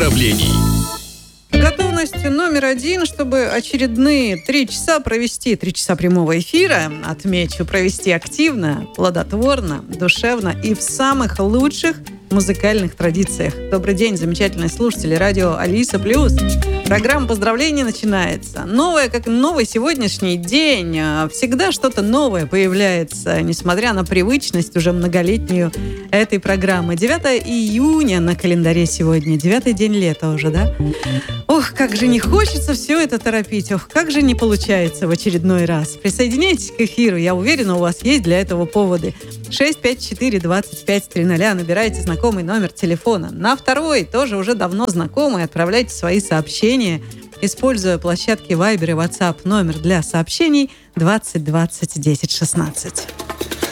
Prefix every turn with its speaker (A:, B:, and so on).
A: поздравлений.
B: Готовность номер один, чтобы очередные 3 часа провести, 3 часа прямого эфира, отмечу, провести активно, плодотворно, душевно и в самых лучших музыкальных традициях. Добрый день, замечательные слушатели радио Алиса Плюс. Программа поздравлений начинается. Новое, как новый сегодняшний день. Всегда что-то новое появляется, несмотря на привычность уже многолетнюю этой программы. 9 июня на календаре сегодня. 9-й день лета уже, да? Ох, как же не хочется все это торопить. Ох, как же не получается в очередной раз. Присоединяйтесь к эфиру. Я уверена, у вас есть для этого поводы. 654-25-00. Набирайте знакомый номер телефона. На второй, тоже уже давно знакомый, отправляйте свои сообщения, используя площадки Viber и WhatsApp. Номер для сообщений 20 20 10 16.